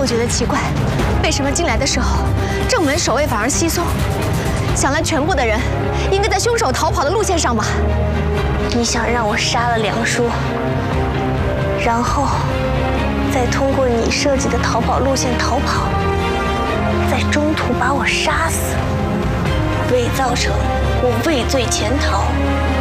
觉得奇怪，为什么进来的时候正门守卫反而稀松？想来全部的人应该在凶手逃跑的路线上吧？ 你想让我杀了梁叔，然后再通过你设计的逃跑路线逃跑，在中途把我杀死，伪造成我畏罪潜逃。